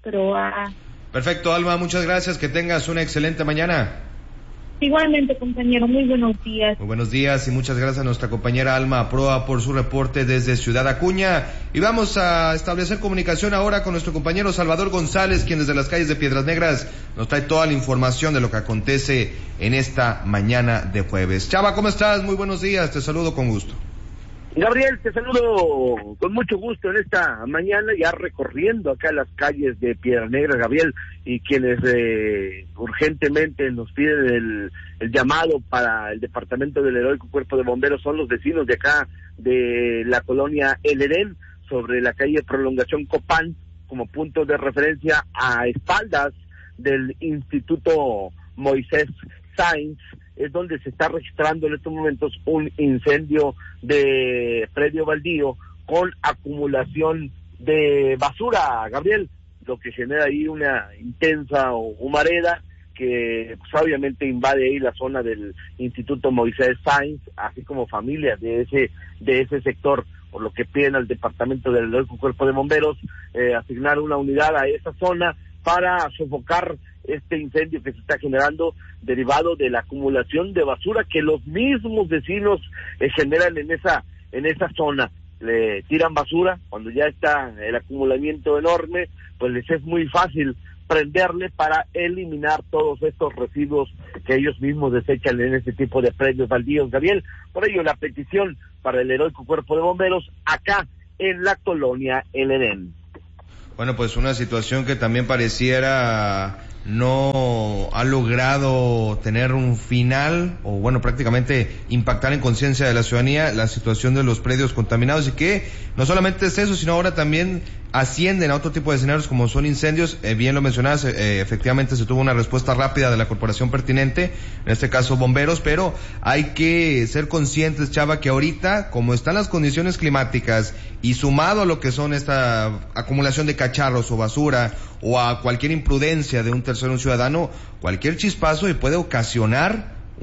pero... Perfecto, Alma, muchas gracias, que tengas una excelente mañana. Igualmente, compañero, muy buenos días. Muy buenos días y muchas gracias a nuestra compañera Alma Proa por su reporte desde Ciudad Acuña. Y vamos a establecer comunicación ahora con nuestro compañero Salvador González, quien desde las calles de Piedras Negras nos trae toda la información de lo que acontece en esta mañana de jueves. Chava, ¿cómo estás? Muy buenos días, te saludo con gusto. Gabriel, te saludo con mucho gusto en esta mañana, ya recorriendo acá las calles de Piedras Negras, Gabriel, y quienes urgentemente nos piden el llamado para el departamento del Heroico Cuerpo de Bomberos son los vecinos de acá, de la colonia El Edén, sobre la calle Prolongación Copán, como punto de referencia a espaldas del Instituto Moisés Sáenz, es donde se está registrando en estos momentos un incendio de predio baldío con acumulación de basura, Gabriel, lo que genera ahí una intensa humareda que pues, obviamente invade ahí la zona del Instituto Moisés Sáenz, así como familias de ese sector, por lo que piden al departamento del Cuerpo de Bomberos asignar una unidad a esa zona para sofocar este incendio que se está generando derivado de la acumulación de basura que los mismos vecinos generan en esa zona. Le tiran basura cuando ya está el acumulamiento enorme, pues les es muy fácil prenderle para eliminar todos estos residuos que ellos mismos desechan en este tipo de predios baldíos, Gabriel. Por ello la petición para el Heroico Cuerpo de Bomberos acá en la colonia El Edén. Bueno, pues una situación que también pareciera no ha logrado tener un final, o bueno, prácticamente impactar en conciencia de la ciudadanía la situación de los predios contaminados, y que no solamente es eso, sino ahora también ascienden a otro tipo de escenarios como son incendios. Bien lo mencionabas, efectivamente se tuvo una respuesta rápida de la corporación pertinente, en este caso bomberos, pero hay que ser conscientes, Chava, que ahorita, como están las condiciones climáticas y sumado a lo que son esta acumulación de cacharros o basura o a cualquier imprudencia de un tercero, un ciudadano, cualquier chispazo y puede ocasionar